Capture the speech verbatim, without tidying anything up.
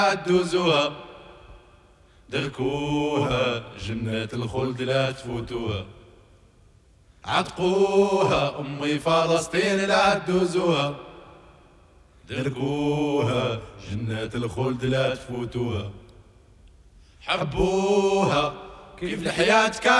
دوزوها دركوها جنة الخلد لا تفوتوها عتقوها أمي فلسطين لا تدوزوها دركوها جنة الخلد لا تفوتوها حبوها كيف الحياة كانت